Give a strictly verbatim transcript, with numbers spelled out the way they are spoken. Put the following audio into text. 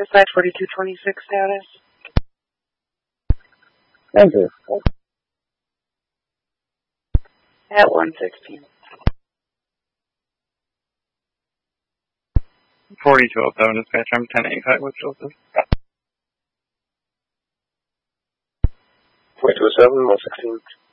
Side forty-two twenty-six status. Thank you. At one sixteen. forty-two oh seven dispatch, I'm ten eighty-five with Joseph. forty-two oh seven, one sixteen.